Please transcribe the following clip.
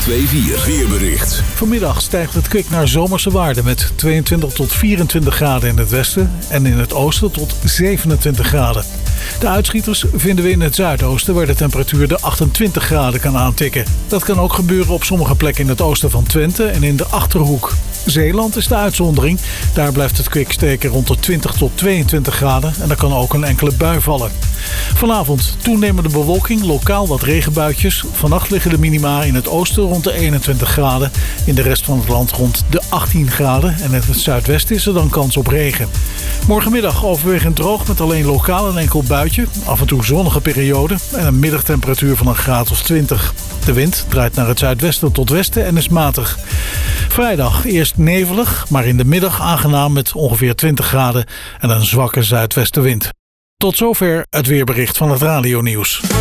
102.4 weerbericht. Vanmiddag stijgt het kwik naar zomerse waarden met 22 tot 24 graden in het westen en in het oosten tot 27 graden. De uitschieters vinden we in het zuidoosten, waar de temperatuur de 28 graden kan aantikken. Dat kan ook gebeuren op sommige plekken in het oosten van Twente en in de Achterhoek. Zeeland is de uitzondering. Daar blijft het kwik steken rond de 20 tot 22 graden en er kan ook een enkele bui vallen. Vanavond toenemende bewolking, lokaal wat regenbuitjes. Vannacht liggen de minima in het oosten rond de 21 graden. In de rest van het land rond de 18 graden. En in het zuidwesten is er dan kans op regen. Morgenmiddag overwegend droog met alleen lokaal een enkel buitje. Af en toe zonnige periode en een middagtemperatuur van een graad of 20. De wind draait naar het zuidwesten tot westen en is matig. Vrijdag eerst nevelig, maar in de middag aangenaam met ongeveer 20 graden en een zwakke zuidwestenwind. Tot zover het weerbericht van het radionieuws.